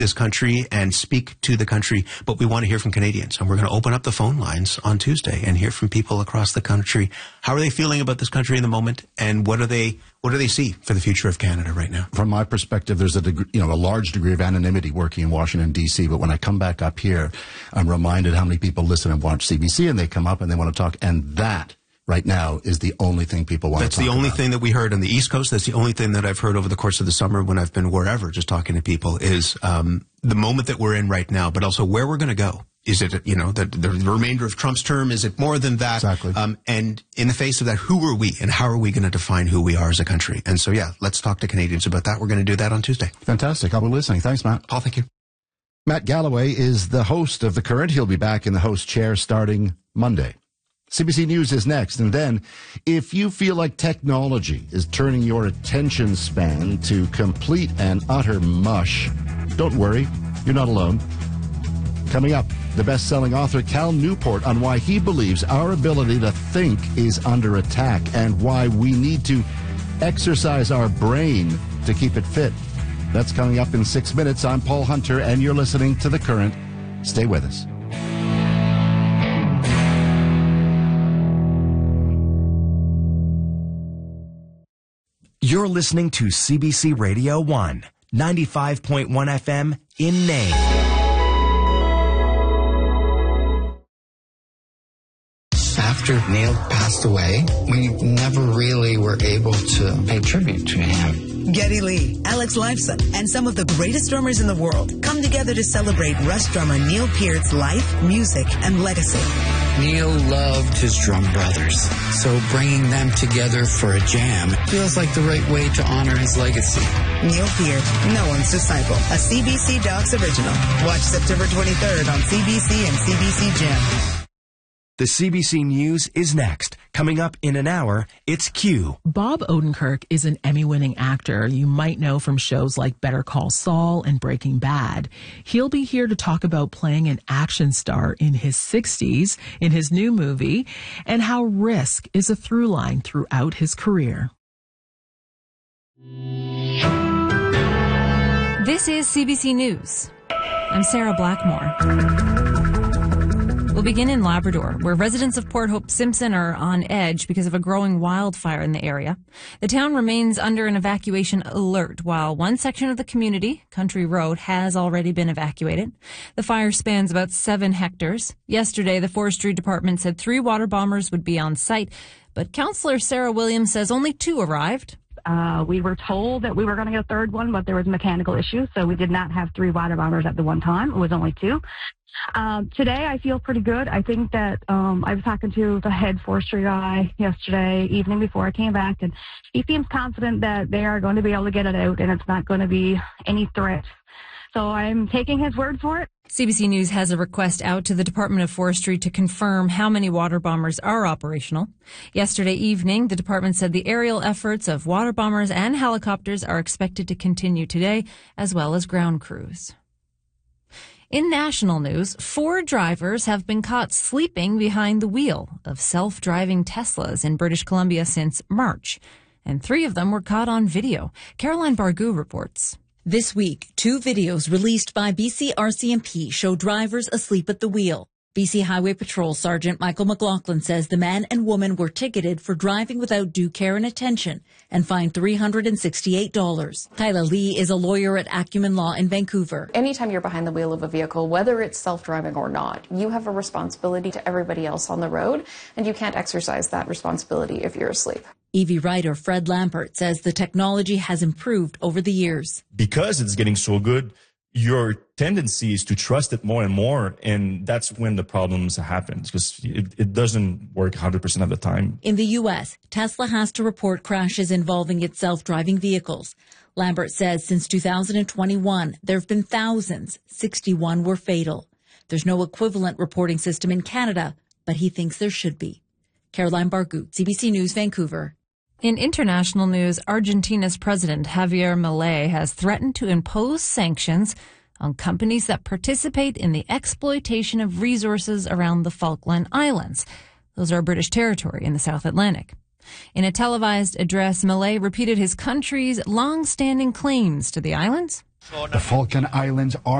this country and speak to the country, but we want to hear from Canadians. And we're going to open up the phone lines on Tuesday and hear from people across the country. How are they feeling about this country in the moment, and what do they see for the future of Canada right now? From my perspective, there's a large degree of anonymity working in Washington, D.C., but when I come back up here, I'm reminded how many people listen and watch CBC, and they come up and they want to talk, and that right now is the only thing people want to talk about. That's the only thing that we heard on the East Coast. That's the only thing that I've heard over the course of the summer when I've been wherever, just talking to people, is the moment that we're in right now, but also where we're going to go. Is it, the remainder of Trump's term? Is it more than that? Exactly. And in the face of that, who are we and how are we going to define who we are as a country? And so, let's talk to Canadians about that. We're going to do that on Tuesday. Fantastic. I'll be listening. Thanks, Matt. Paul, thank you. Matt Galloway is the host of The Current. He'll be back in the host chair starting Monday. CBC News is next. And then, if you feel like technology is turning your attention span to complete and utter mush, don't worry, you're not alone. Coming up, the best-selling author Cal Newport on why he believes our ability to think is under attack and why we need to exercise our brain to keep it fit. That's coming up in 6 minutes. I'm Paul Hunter, and you're listening to The Current. Stay with us. You're listening to CBC Radio 1, 95.1 FM in Nain. After Neil passed away, we never really were able to pay tribute to him. Geddy Lee, Alex Lifeson, and some of the greatest drummers in the world come together to celebrate Rush drummer Neil Peart's life, music, and legacy. Neil loved his drum brothers, so bringing them together for a jam feels like the right way to honor his legacy. Neil Peart, no one's disciple, a CBC Docs original. Watch September 23rd on CBC and CBC Gem. The CBC News is next. Coming up in an hour, it's Q. Bob Odenkirk is an Emmy-winning actor you might know from shows like Better Call Saul and Breaking Bad. He'll be here to talk about playing an action star in his 60s in his new movie and how risk is a through line throughout his career. This is CBC News. I'm Sarah Blackmore. We'll begin in Labrador, where residents of Port Hope Simpson are on edge because of a growing wildfire in the area. The town remains under an evacuation alert, while one section of the community, Country Road, has already been evacuated. The fire spans about 7 hectares. Yesterday, the Forestry Department said 3 water bombers would be on site, but Councillor Sarah Williams says only 2 arrived. We were told that we were going to get a 3rd one, but there was mechanical issues, so we did not have 3 water bombers at the one time. It was only 2. Today, I feel pretty good. I think that I was talking to the head forestry guy yesterday evening before I came back, and he seems confident that they are going to be able to get it out, and it's not going to be any threat. So I'm taking his word for it. CBC News has a request out to the Department of Forestry to confirm how many water bombers are operational. Yesterday evening, the department said the aerial efforts of water bombers and helicopters are expected to continue today, as well as ground crews. In national news, 4 drivers have been caught sleeping behind the wheel of self-driving Teslas in British Columbia since March, and 3 of them were caught on video. Caroline Bargu reports. This week, 2 videos released by BC RCMP show drivers asleep at the wheel. BC Highway Patrol Sergeant Michael McLaughlin says the man and woman were ticketed for driving without due care and attention and fined $368. Kyla Lee is a lawyer at Acumen Law in Vancouver. Anytime you're behind the wheel of a vehicle, whether it's self-driving or not, you have a responsibility to everybody else on the road, and you can't exercise that responsibility if you're asleep. EV writer Fred Lampert says the technology has improved over the years. Because it's getting so good, your tendency is to trust it more and more, and that's when the problems happen, because it doesn't work 100% of the time. In the U.S., Tesla has to report crashes involving its self-driving vehicles. Lambert says since 2021, there have been thousands. 61 were fatal. There's no equivalent reporting system in Canada, but he thinks there should be. Caroline Bargu, CBC News, Vancouver. In international news, Argentina's President Javier Milei has threatened to impose sanctions on companies that participate in the exploitation of resources around the Falkland Islands. Those are British territory in the South Atlantic. In a televised address, Milei repeated his country's long-standing claims to the islands The Falkland Islands are